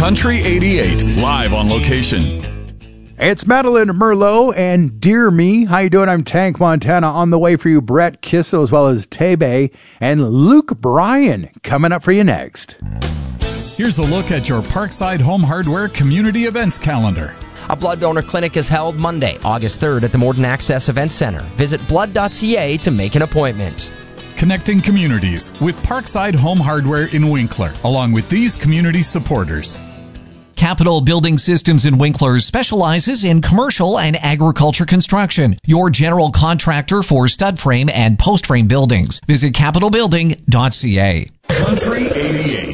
Country 88, live on location. It's Madeline Merlot and Dear Me. How you doing? I'm Tank Montana. On the way for you, Brett Kissel, as well as Tebe and Luke Bryan coming up for you next. Here's a look at your Parkside Home Hardware community events calendar. A blood donor clinic is held Monday, August 3rd at the Morden Access Event Center. Visit blood.ca to make an appointment. Connecting communities with Parkside Home Hardware in Winkler, along with these community supporters. Capital Building Systems in Winkler specializes in commercial and agriculture construction. Your general contractor for stud frame and post frame buildings. Visit capitalbuilding.ca. Country 88.